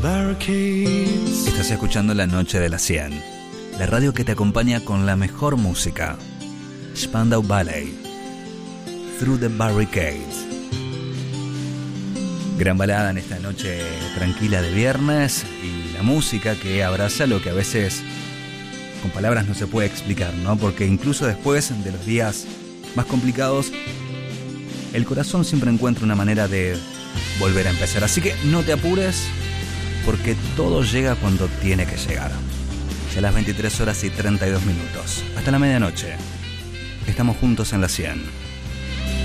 Barricades. Estás escuchando La Noche de las 100, la radio que te acompaña con la mejor música. Spandau Ballet, Through the Barricades. Gran balada en esta noche tranquila de viernes, y la música que abraza lo que a veces con palabras no se puede explicar, ¿no? Porque incluso después de los días más complicados, el corazón siempre encuentra una manera de volver a empezar. Así que no te apures, porque todo llega cuando tiene que llegar. Ya las 23 horas y 32 minutos. Hasta la medianoche. Estamos juntos en la 100.